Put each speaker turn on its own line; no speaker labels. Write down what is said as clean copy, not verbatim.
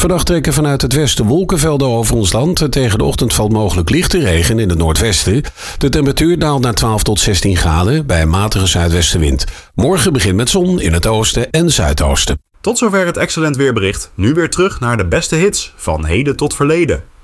Vannacht trekken vanuit het westen wolkenvelden over ons land. Tegen de ochtend valt mogelijk lichte regen in het noordwesten. De temperatuur daalt naar 12 tot 16 graden bij een matige zuidwestenwind. Morgen begint met zon in het oosten en zuidoosten.
Tot zover het Excellent Weerbericht. Nu weer terug naar de beste hits van heden tot verleden.